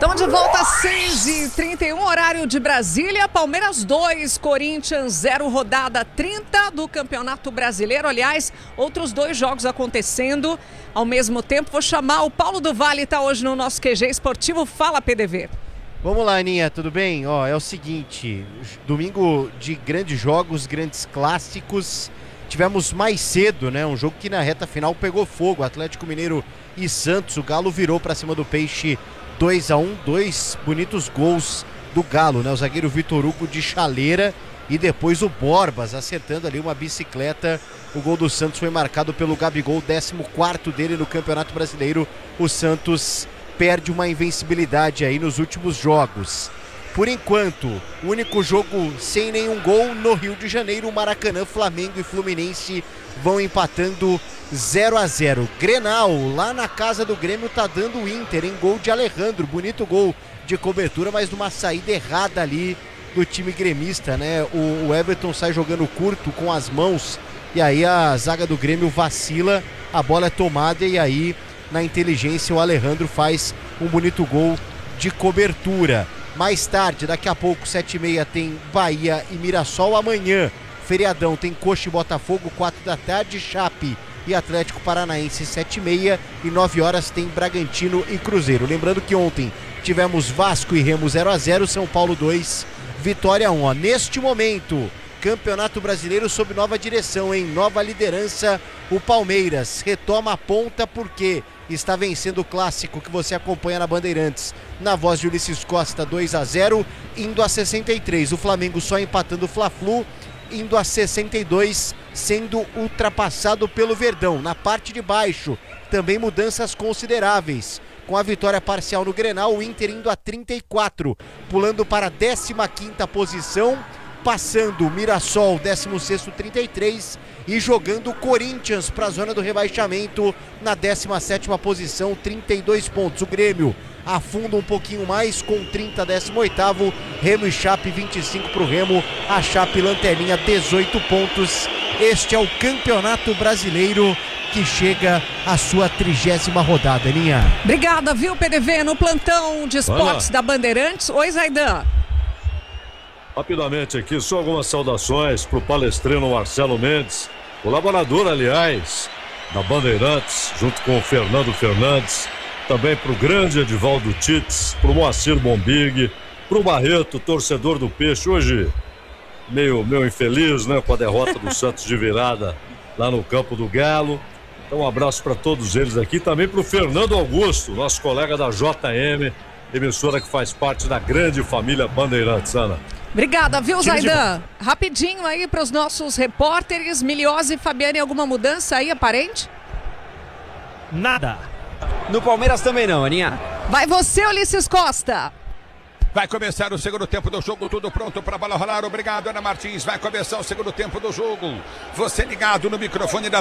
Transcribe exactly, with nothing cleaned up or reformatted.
Estamos de volta às seis e trinta e um, horário de Brasília. Palmeiras dois, Corinthians zero, rodada trinta do Campeonato Brasileiro. Aliás, outros dois jogos acontecendo ao mesmo tempo. Vou chamar o Paulo do Vale, está hoje no nosso Q G Esportivo. Fala, P D V. Vamos lá, Aninha, tudo bem? Ó, é o seguinte, domingo de grandes jogos, grandes clássicos. Tivemos mais cedo, né? Um jogo que na reta final pegou fogo. Atlético Mineiro e Santos. O Galo virou para cima do Peixe dois a um, dois bonitos gols do Galo, né? O zagueiro Vitor Hugo de chaleira e depois o Borbas acertando ali uma bicicleta. O gol do Santos foi marcado pelo Gabigol, décimo quarto dele no Campeonato Brasileiro. O Santos perde uma invencibilidade aí nos últimos jogos. Por enquanto, o único jogo sem nenhum gol no Rio de Janeiro, Maracanã, Flamengo e Fluminense vão empatando zero a zero. Grenal, lá na casa do Grêmio, tá dando o Inter em gol de Alejandro, bonito gol de cobertura, mas numa saída errada ali do time gremista, né? O, o Everton sai jogando curto com as mãos e aí a zaga do Grêmio vacila, a bola é tomada e aí na inteligência o Alejandro faz um bonito gol de cobertura. Mais tarde, daqui a pouco, sete e meia, tem Bahia e Mirassol. Amanhã, feriadão, tem Coxa e Botafogo, quatro da tarde, Chape e Atlético Paranaense, sete e meia, e nove horas tem Bragantino e Cruzeiro. Lembrando que ontem tivemos Vasco e Remo zero a zero, São Paulo dois, Vitória um. Ó, neste momento, Campeonato Brasileiro sob nova direção, em nova liderança, o Palmeiras retoma a ponta porque está vencendo o clássico que você acompanha na Bandeirantes, na voz de Ulisses Costa, dois a zero, indo a sessenta e três. O Flamengo só empatando o Fla-Flu, indo a sessenta e dois, sendo ultrapassado pelo Verdão. Na parte de baixo, também mudanças consideráveis. Com a vitória parcial no Grenal, o Inter indo a trinta e quatro, pulando para a décima quinta posição, passando o Mirassol, décimo sexto, trinta e três, e jogando o Corinthians para a zona do rebaixamento na décima sétima posição, trinta e dois pontos. O Grêmio afunda um pouquinho mais com trinta, décimo oitavo, Remo e Chape, vinte e cinco para o Remo, a Chape lanterninha, dezoito pontos. Este é o Campeonato Brasileiro que chega à sua trigésima rodada, Aninha. Obrigada, viu, P D V, no plantão de esportes Olá. da Bandeirantes. Oi, Zaidan. Rapidamente aqui, só algumas saudações para o palestrino Marcelo Mendes, colaborador, aliás, da Bandeirantes, junto com o Fernando Fernandes, também para o grande Edivaldo Tites, para o Moacir Bombig, para o Barreto, torcedor do Peixe, hoje meio, meio infeliz, né, com a derrota do Santos de virada lá no campo do Galo. Então um abraço para todos eles aqui, também para o Fernando Augusto, nosso colega da J M, emissora que faz parte da grande família Bandeirantes, Ana. Obrigada, viu, Zaidan? Rapidinho aí para os nossos repórteres, Miliose e Fabiane, alguma mudança aí aparente? Nada. No Palmeiras também não, Aninha. Vai você, Ulisses Costa. Vai começar o segundo tempo do jogo, tudo pronto para a bola rolar. Obrigado, Ana Martins. Vai começar o segundo tempo do jogo. Você ligado no microfone da